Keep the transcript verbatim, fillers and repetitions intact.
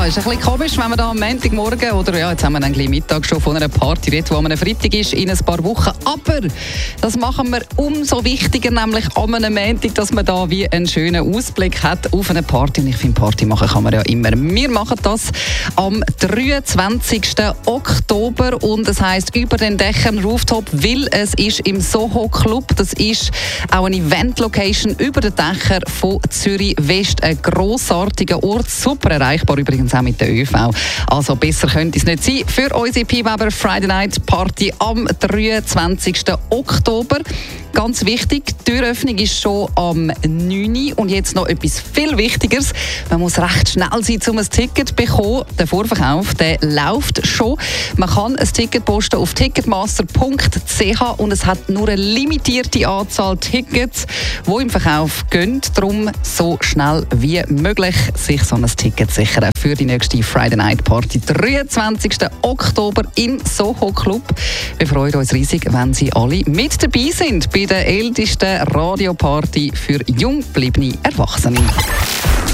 ist ein bisschen komisch, wenn man da am Montagmorgen oder ja, jetzt haben wir eigentlich Mittag schon von einer Party redet, die am Freitag ist, in ein paar Wochen. Aber das machen wir umso wichtiger, nämlich am Montag, dass man da wie einen schönen Ausblick hat auf eine Party. Und ich finde, Party machen kann man ja immer. Wir machen das am dreiundzwanzigsten Oktober und es heisst «Über den Dächern Rooftop», weil es ist im Soho Club. Das ist auch eine Event-Location über den Dächern von Zürich West. Ein grossartiger Ort, super erreichbar übrigens auch mit der ÖV. Also besser könnte es nicht sein für unsere P-Weber Friday Night Party am dreiundzwanzigsten Oktober. Ganz wichtig, die Türöffnung ist schon am neun Uhr und jetzt noch etwas viel Wichtigeres. Man muss recht schnell sein, um ein Ticket zu bekommen. Der Vorverkauf der läuft schon. Man kann ein Ticket posten auf ticketmaster punkt c h und es hat nur eine limitierte Anzahl Tickets, die im Verkauf gehen. Darum so schnell wie möglich sich so ein Ticket sichern für die nächste Friday Night Party. dreiundzwanzigsten Oktober im Soho Club. Wir freuen uns riesig, wenn Sie alle mit dabei sind bei der ältesten Radioparty für jung gebliebene Erwachsene.